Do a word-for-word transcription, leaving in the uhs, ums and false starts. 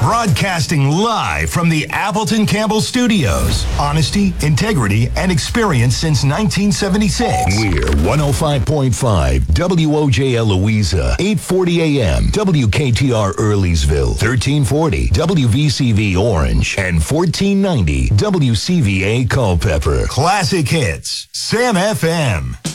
Broadcasting live from the Appleton Campbell Studios. Honesty, integrity, and experience since nineteen seventy-six. We're one oh five point five W O J L Louisa, eight forty A M W K T R Earlysville, thirteen forty W V C V Orange, and fourteen ninety W C V A Culpeper. Classic hits. Sam F M.